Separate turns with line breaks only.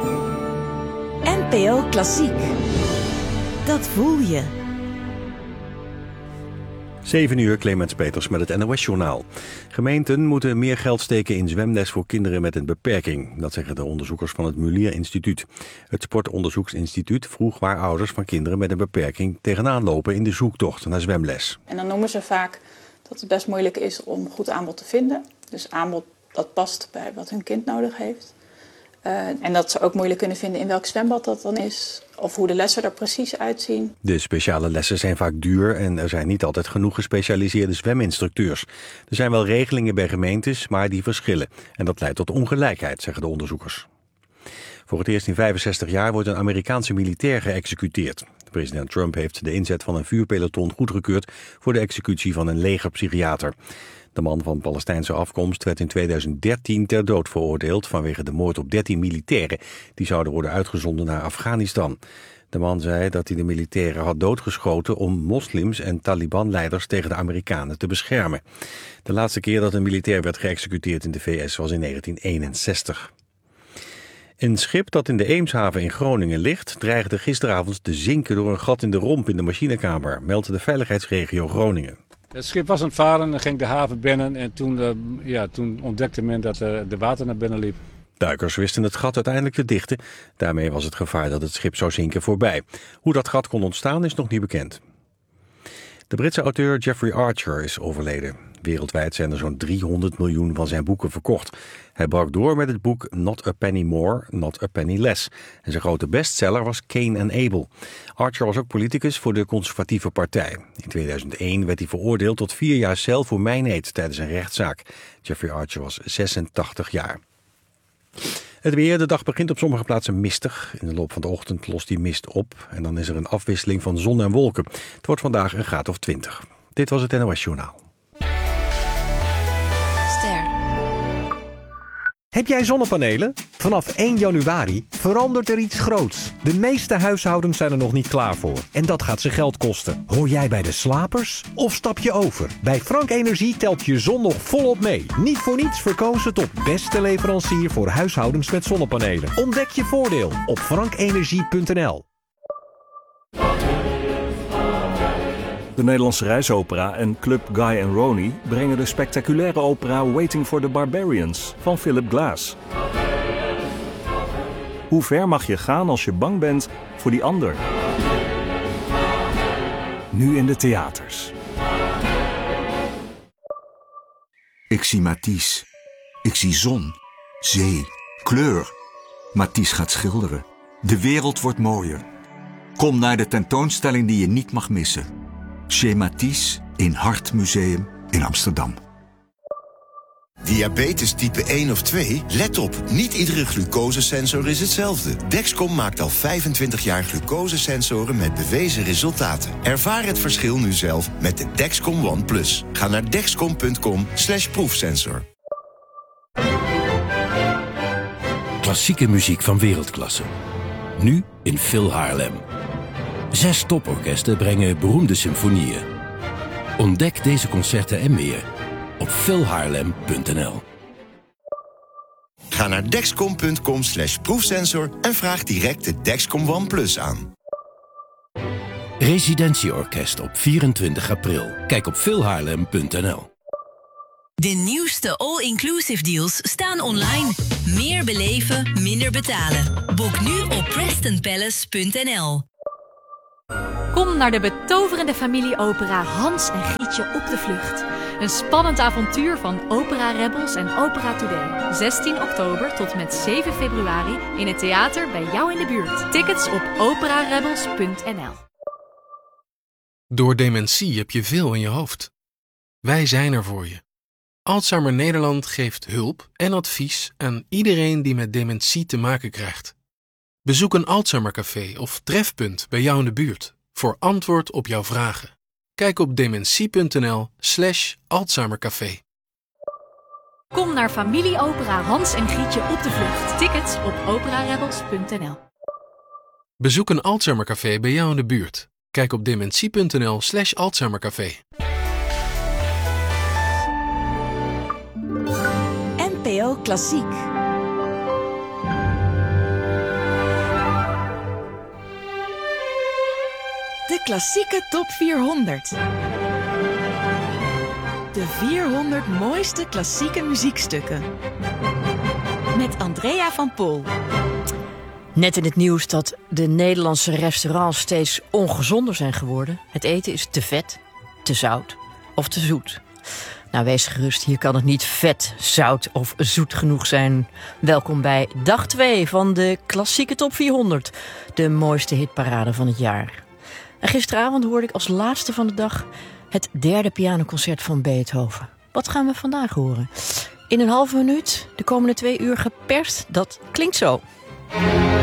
NPO Klassiek. Dat voel je.
7 uur, Clemens Peters met het NOS-journaal. Gemeenten moeten meer geld steken in zwemles voor kinderen met een beperking. Dat zeggen de onderzoekers van het Mulier Instituut. Het Sportonderzoeksinstituut vroeg waar ouders van kinderen met een beperking tegenaan lopen in de zoektocht naar zwemles.
En dan noemen ze vaak dat het best moeilijk is om goed aanbod te vinden. Dus aanbod dat past bij wat hun kind nodig heeft. En dat ze ook moeilijk kunnen vinden in welk zwembad dat dan is. Of hoe de lessen er precies uitzien.
De speciale lessen zijn vaak duur en er zijn niet altijd genoeg gespecialiseerde zweminstructeurs. Er zijn wel regelingen bij gemeentes, maar die verschillen. En dat leidt tot ongelijkheid, zeggen de onderzoekers. Voor het eerst in 65 jaar wordt een Amerikaanse militair geëxecuteerd. President Trump heeft de inzet van een vuurpeloton goedgekeurd voor de executie van een legerpsychiater. De man van Palestijnse afkomst werd in 2013 ter dood veroordeeld vanwege de moord op 13 militairen die zouden worden uitgezonden naar Afghanistan. De man zei dat hij de militairen had doodgeschoten om moslims en Taliban-leiders tegen de Amerikanen te beschermen. De laatste keer dat een militair werd geëxecuteerd in de VS was in 1961. Een schip dat in de Eemshaven in Groningen ligt, dreigde gisteravond te zinken door een gat in de romp in de machinekamer, meldt de veiligheidsregio Groningen.
Het schip was aan het varen en ging de haven binnen en toen ontdekte men dat de water naar binnen liep.
Duikers wisten het gat uiteindelijk te dichten. Daarmee was het gevaar dat het schip zou zinken voorbij. Hoe dat gat kon ontstaan is nog niet bekend. De Britse auteur Jeffrey Archer is overleden. Wereldwijd zijn er zo'n 300 miljoen van zijn boeken verkocht. Hij brak door met het boek Not a Penny More, Not a Penny Less. En zijn grote bestseller was Cain and Abel. Archer was ook politicus voor de conservatieve partij. In 2001 werd hij veroordeeld tot 4 jaar cel voor mijnheid tijdens een rechtszaak. Jeffrey Archer was 86 jaar. Het weer, de dag begint op sommige plaatsen mistig. In de loop van de ochtend lost die mist op. En dan is er een afwisseling van zon en wolken. Het wordt vandaag een graad of 20. Dit was het NOS-journaal.
Heb jij zonnepanelen? Vanaf 1 januari verandert er iets groots. De meeste huishoudens zijn er nog niet klaar voor. En dat gaat ze geld kosten. Hoor jij bij de slapers? Of stap je over? Bij Frank Energie telt je zon nog volop mee. Niet voor niets verkozen tot beste leverancier voor huishoudens met zonnepanelen. Ontdek je voordeel op frankenergie.nl.
De Nederlandse Reisopera en Club Guy and Ronnie brengen de spectaculaire opera Waiting for the Barbarians van Philip Glass. Hoe ver mag je gaan als je bang bent voor die ander? Nu in de theaters.
Ik zie Matisse. Ik zie zon, zee, kleur. Matisse gaat schilderen. De wereld wordt mooier. Kom naar de tentoonstelling die je niet mag missen. Chez Matisse in Hart Museum in Amsterdam.
Diabetes type 1 of 2? Let op, niet iedere glucosesensor is hetzelfde. Dexcom maakt al 25 jaar glucosesensoren met bewezen resultaten. Ervaar het verschil nu zelf met de Dexcom ONE+. Ga naar dexcom.com/proefsensor.
Klassieke muziek van wereldklasse. Nu in Phil Haarlem. 6 toporkesten brengen beroemde symfonieën. Ontdek deze concerten en meer op philhaarlem.nl.
Ga naar dexcom.com/proefsensor en vraag direct de Dexcom ONE+ aan.
Residentieorkest op 24 april. Kijk op philhaarlem.nl.
De nieuwste all-inclusive deals staan online. Meer beleven, minder betalen. Boek nu op PrestonPalace.nl.
Kom naar de betoverende familieopera Hans en Grietje op de vlucht. Een spannend avontuur van Opera Rebels en Opera Today. 16 oktober tot met 7 februari in het theater bij jou in de buurt. Tickets op operarebels.nl.
Door dementie heb je veel in je hoofd. Wij zijn er voor je. Alzheimer Nederland geeft hulp en advies aan iedereen die met dementie te maken krijgt. Bezoek een Alzheimercafé of trefpunt bij jou in de buurt voor antwoord op jouw vragen. Kijk op dementie.nl/Alzheimercafé.
Kom naar familieopera Hans en Grietje op de vlucht. Tickets op operarebels.nl.
Bezoek een Alzheimercafé bij jou in de buurt. Kijk op dementie.nl/Alzheimercafé.
NPO Klassiek. klassieke top 400. De 400 mooiste klassieke muziekstukken. Met Andrea van Pol.
Net in het nieuws dat de Nederlandse restaurants steeds ongezonder zijn geworden. Het eten is te vet, te zout of te zoet. Nou, wees gerust, hier kan het niet vet, zout of zoet genoeg zijn. Welkom bij dag 2 van de klassieke top 400. De mooiste hitparade van het jaar. En gisteravond hoorde ik als laatste van de dag het 3e pianoconcert van Beethoven. Wat gaan we vandaag horen? In een halve minuut, de komende 2 uur geperst, dat klinkt zo.